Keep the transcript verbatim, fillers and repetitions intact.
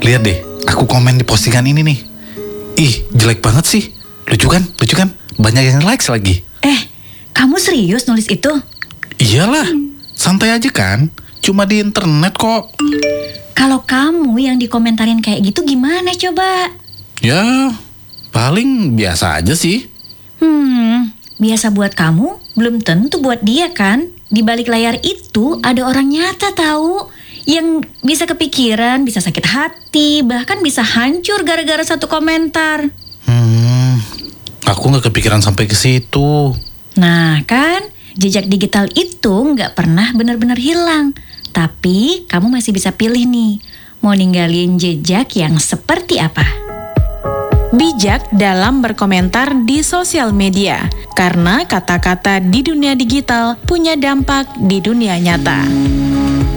lihat deh, aku komen di postingan ini nih. Ih, jelek banget sih. Lucu kan? Lucu kan? Banyak yang likes lagi. Eh, kamu serius nulis itu? Iyalah, santai aja kan? Cuma di internet kok. Kalau kamu yang dikomentarin kayak gitu gimana coba? Ya, paling biasa aja sih. Hmm, biasa buat kamu, belum tentu buat dia kan? Di balik layar itu ada orang nyata tahu, yang bisa kepikiran, bisa sakit hati, bahkan bisa hancur gara-gara satu komentar. Hmm, aku nggak kepikiran sampai ke situ. Nah kan, jejak digital itu nggak pernah benar-benar hilang. Tapi kamu masih bisa pilih nih, mau ninggalin jejak yang seperti apa. Bijak dalam berkomentar di sosial media, karena kata-kata di dunia digital punya dampak di dunia nyata.